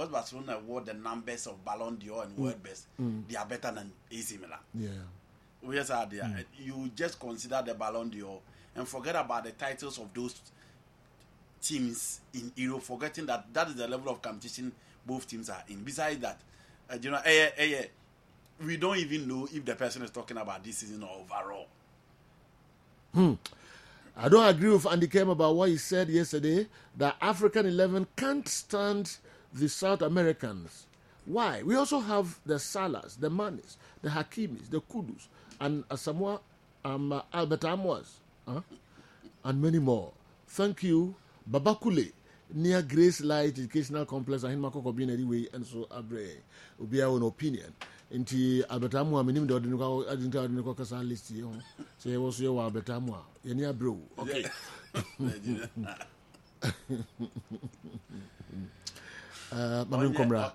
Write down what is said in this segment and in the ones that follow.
because Barcelona award the numbers of Ballon d'Or and world best, they are better than AC Milan. Yeah. Yes, you just consider the Ballon d'Or and forget about the titles of those teams in Europe, forgetting that is the level of competition both teams are in. Besides that, we don't even know if the person is talking about this season or overall. I don't agree with Andy Kem about what he said yesterday, that African 11 can't stand the South Americans. Why? We also have the Salas, the Manis, the Hakimis, the Kudus, and Asamoah Albert Amoas, and many more. Thank you, Babakule, near Grace Light Educational Complex, and Himako Kobin anyway, and so Abre, will be our own opinion. Nti Albert Amoa, minim the ordinary Kasa list here. So he was your Albert Amoa, Yenia Bro. Okay. Mamin Comra.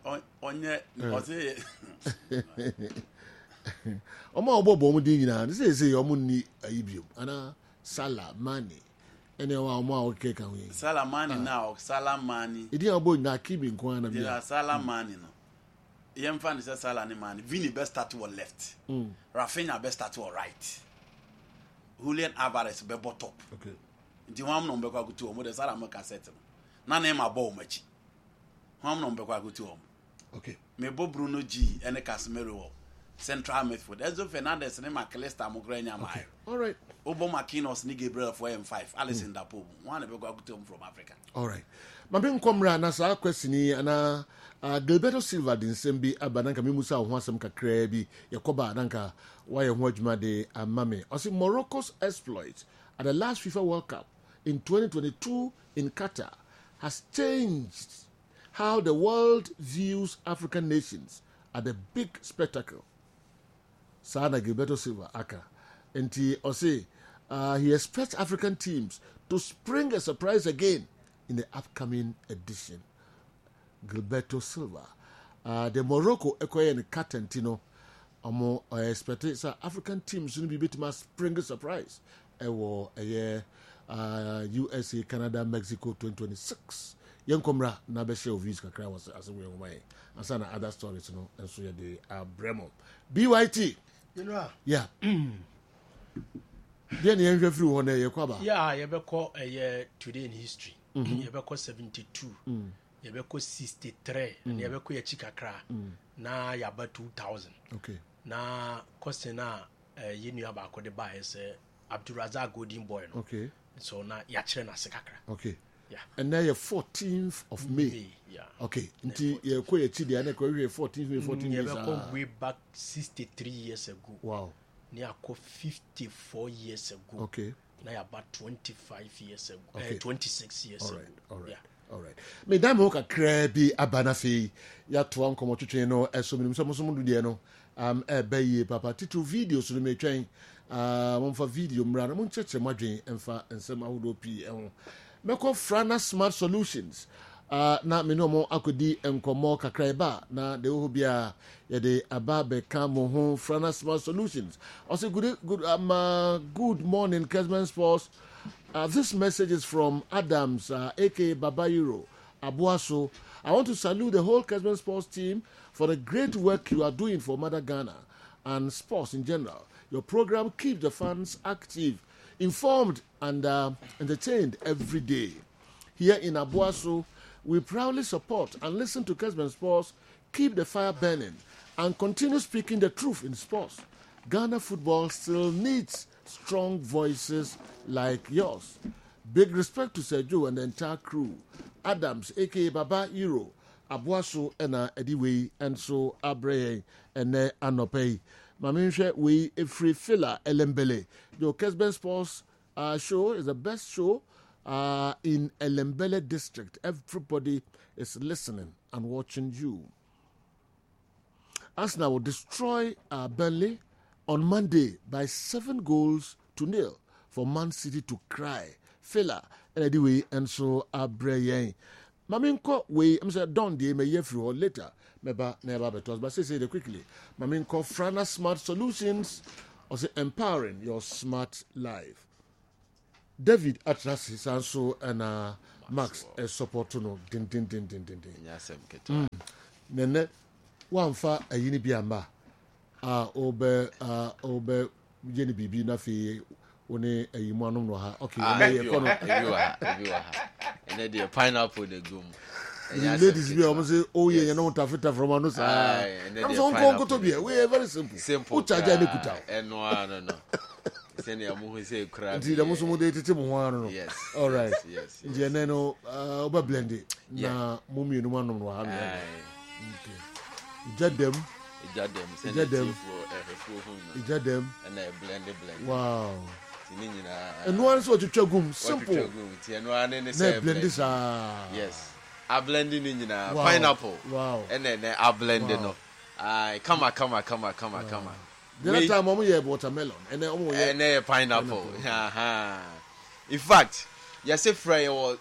Omo obo mu din nyina say say omo ni ayibio ana Salah Mane ene wa omo a okay kan we Salah Mane now Salah Mane idi obo na kibi nko ana bia yeah Salah Mane no yem fan say Salah ni Mane Vini best start to left Rafinha best start to right Julian Alvarez be top okay ndi wam no be kwa gutu omo de Salah mo cassette na na ma ball machi wam no be kwa gutu omo okay me bo Bruno G ene Casemiro central midfield. Enzo Fernandez and McAllister Mugrenya Mai. All right. Obo Makinos ni Gabriel for M5. Alison Dapo. One of them from Africa. All right. Mabin Komra na sa question ni ana Gilberto Silva din sembi abananka mimusa ho asem kakra bi yakoba nanka waye ho adwuma de amame. Osi Morocco's exploit at the last FIFA World Cup in 2022 in Qatar has changed how the world views African nations at the big spectacle. Sana Gilberto Silva aka enti ose he expects African teams to spring a surprise again in the upcoming edition. Gilberto Silva the Morocco ekoye ne Catentino omo expect African teams will be bit ma spring a surprise ewo USA Canada Mexico 2026 yankomra na be share views kakra was as we won asana other stories no enso ye de Bremo BYT you know yeah then you enhwe free one ye kwaba yeah you be call today in history you be call 72 you be call 63 and you be call chikakra na ya ba 2000 okay na question na you know about the buy is Abdulrazak Golden Boy no okay so na ya kire na sekakra okay yeah and now 14th of May yeah okay nti ye ko ye chidi ana ko 14th May 14 years way back 63 years ago wow near 54 years ago okay now about 25 years ago okay. 26 years all right, ago all right yeah. all right me dam ho kakra bi abana fe ya to an komo twetwe no eso minim so mo de no ebaye papa titu videos no me twen momfa video mra no mo ncheche madwen emfa ensem ahodo pi ehun meko Frana Smart Solutions na me no mo akodi enkomo kakra ba na de ho bia ye de ababe ka mo ho Frana Smart Solutions also good morning Kesman Sports. This message is from Adams aka Babayiro Abuaso. I want to salute the whole Kesman Sports team for the great work you are doing for Mother Ghana and sports in general. Your program keeps the fans active, informed and entertained every day. Here in Abuaso, we proudly support and listen to Kesman Sports, keep the fire burning, and continue speaking the truth in sports. Ghana football still needs strong voices like yours. Big respect to Sergio and the entire crew. Adams, aka Baba Hero, Abuaso, and Ediwe, and so Abre, and Anope. Maminshe, we a free filler, Elembele. Your Kesben Sports show is the best show in Elembele district. Everybody is listening and watching you. Arsenal will destroy Burnley on Monday by 7-0 for Man City to cry. Filler, anyway, and so Abreye. Maminko, we, I'm saying, don't dey me yefru or later. Never betos, but say it quickly. Maminko, Frana Smart Solutions, or say empowering your smart life. David Atlas and Max support to no din. Yasem Keto. nene wamfa ayini bi amba obe jeni bibi na fi one ayimu anom no ha okay ebi wa ha ene the pineapple the gum ladies be almost say oh yeah no tafeta from anu sa am so nko to be we very simple uchaja ne kuta no send ya mu say kra ndi da muso mu de tete mu ho anu yes all right yes ndi ene no oba blend na mu mienu mu anom no ha okay jadem ijadem and blend wow tini nyina eno one so twetwa gum simple eno ane ne say blend this yes a blending nyina wow. pineapple wow and then a blend no come the other time omo ye watermelon and then omo ye and pineapple in fact you say fry or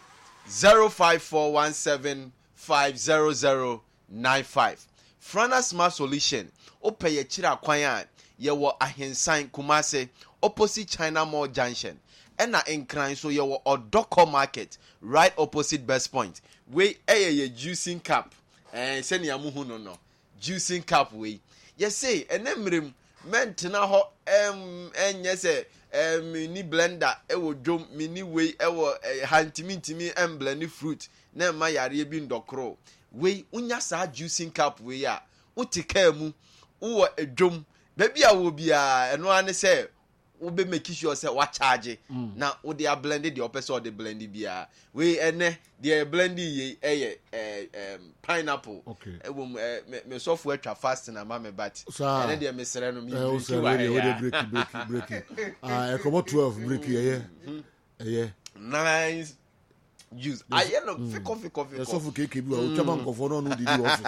0541750095 Frana Smart Solution open ye chira kwan a ye wo ahensan Kumase opposite China Mall Junction ena enkran so ye wo Odoko Market right opposite Best Point we ye juicing cup send ya muhu no juicing cup we ye say enemrem mentena ho enye se mini blender ewo dwom mini we ewo hantimi emblend fruit na ma yare bi ndokro we unya sa juicing cup we ya utika mu wo edwom ba bia wo bia eno ane se wo be make sure say wa charge na wo dey blend the opposite the blend bia we ene the blend ye pineapple ewo me sofu atwa fast na ma me bat ene dey mesere no me break e come 12 break ye nice use I no coffee so for cake bi o chama nkofo no di office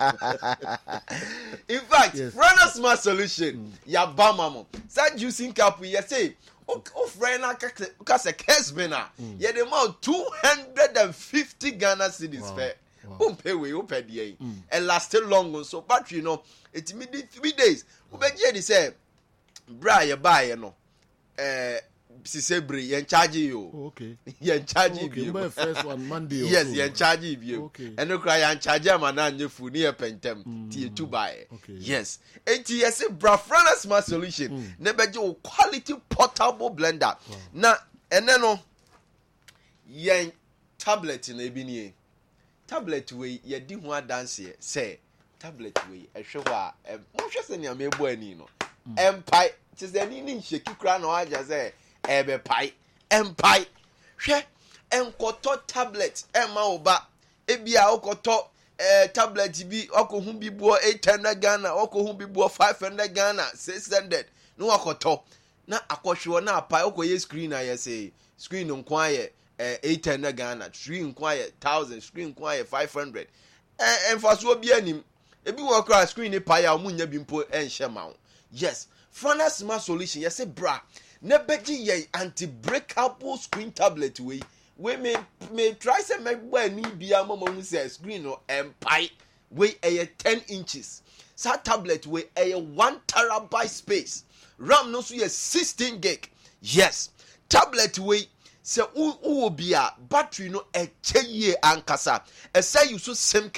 in fact Frana Smart Solution ya ba mamo that juicing cup we say o Frana ka se kesbena ye dey mount 250 Ghana cedis fair o pay we o pay dey and last long so battery no it me 3 days o be je dey say bra ye buy no Sisebre yen charge you okay yen charge you okay first one Monday yes yen charge you okay and no cry yen charge am na nyefu ni e pentem tie tu buy yes enti yes bra Frana Smart Solution na beje quality portable blender na ene no yen tablet na ebi ni tablet we ye di ho adanse say tablet we ehwe ho a mo hwe se ni am ebu ani no empai tizeni ni nheki kra na waja say ebe pai empai hwe enkoto tablet ema oba ebia okoto tablet bi okohu bi buo 800 Ghana okohu bi buo 500 Ghana 600 no okoto na akohwe na apai okoye screen na say screen nko aye 800 Ghana screen nko aye 1000 screen nko aye 500 enfaso bi anim ebi wo kra screen ni pai a omunya bi mpo enhye mawo yes Frana Smart Solution yes bra na beji ye anti-breakable screen tablet we may try say me gba ni bia mama hu say screen no empai we 10 inches sa tablet we 1 terabyte space RAM no so ye 16 gig yes tablet we say u bia battery no e cheye ankasa e say you so sim